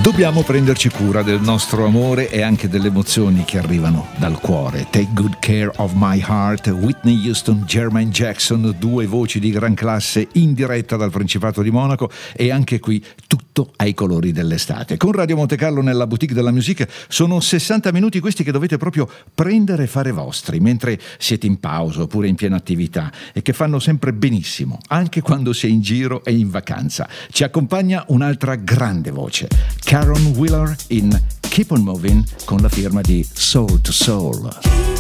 Dobbiamo prenderci cura del nostro amore e anche delle emozioni che arrivano dal cuore. Take Good Care of My Heart, Whitney Houston, Jermaine Jackson, due voci di gran classe in diretta dal Principato di Monaco, e anche qui tutto ai colori dell'estate. Con Radio Monte Carlo nella boutique della musica sono 60 minuti questi che dovete proprio prendere e fare vostri mentre siete in pausa oppure in piena attività, e che fanno sempre benissimo anche quando sei in giro e in vacanza. Ci accompagna un'altra grande voce, Caron Wheeler in Keep on Moving, con la firma di Soul to Soul.